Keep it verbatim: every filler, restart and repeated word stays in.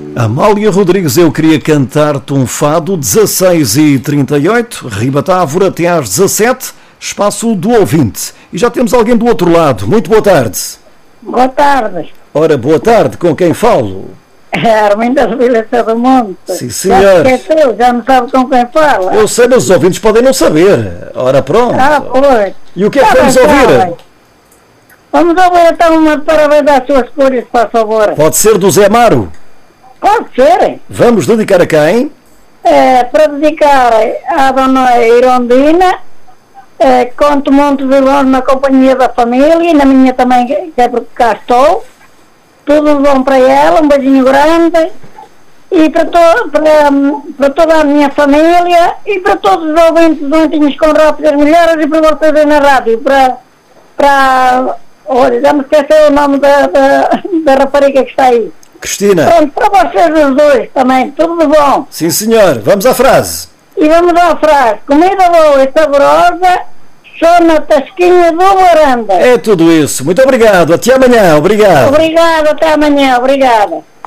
Amália Rodrigues, eu queria cantar-te um fado, dezasseis e trinta e oito, Ribatávora até às dezassete, espaço do ouvinte. E já temos alguém do outro lado. Muito boa tarde. Boa tarde. Ora, boa tarde, com quem falo? É Arminda Vilaça do Monte. Sim, senhor. Já esqueceu, já não sabe com quem fala. Eu sei, mas os ouvintes podem não saber. Ora, pronto. Ah, pois. E o que é que Tá vamos bem, tá ouvir? bem. Vamos ouvir então uma parabéns às suas cores, por favor. Pode ser do Zé Amaro. Pode ser. Vamos dedicar a quem? É, para dedicar à dona Irondina, é, conto Monte de Longe na companhia da família, e na minha também, que é porque cá estou. Tudo bom para ela, um beijinho grande. E para, to para, para toda a minha família e para todos os ouvintes doentinhos com rápidas melhoras e para vocês aí na rádio. Para, para olha, já me esqueceu o nome da, da, da rapariga que está aí. Cristina. Pronto, para vocês os dois também, tudo de bom. Sim, senhor. Vamos à frase. E vamos à frase: comida boa e saborosa, só na tasquinha do varanda. É tudo isso. Muito obrigado. Até amanhã. Obrigado. Obrigada, até amanhã, obrigada.